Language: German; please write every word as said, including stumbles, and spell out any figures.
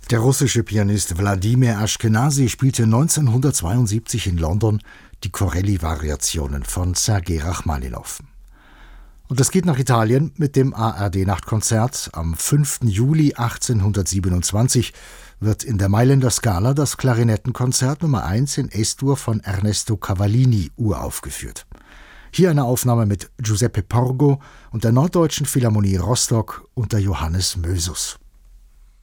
Der russische Pianist Wladimir Ashkenazy spielte neunzehnhundertzweiundsiebzig in London die Corelli-Variationen von Sergei Rachmaninow. Und es geht nach Italien mit dem A R D-Nachtkonzert. Am fünften Juli achtzehnhundertsiebenundzwanzig wird in der Mailänder Scala das Klarinettenkonzert Nummer eins in Es-Dur von Ernesto Cavallini uraufgeführt. Hier eine Aufnahme mit Giuseppe Porgo und der Norddeutschen Philharmonie Rostock unter Johannes Mösus.